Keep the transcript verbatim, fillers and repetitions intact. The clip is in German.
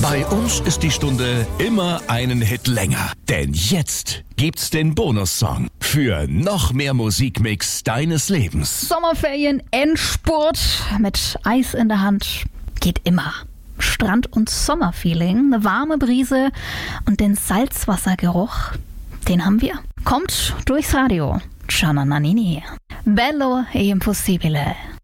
Bei uns ist die Stunde immer einen Hit länger. Denn jetzt gibt's den Bonussong für noch mehr Musikmix deines Lebens. Sommerferien, Endspurt mit Eis in der Hand. Geht immer. Strand- und Sommerfeeling, eine warme Brise und den Salzwassergeruch, den haben wir. Kommt durchs Radio. Ciao Nanini. Bello e impossibile.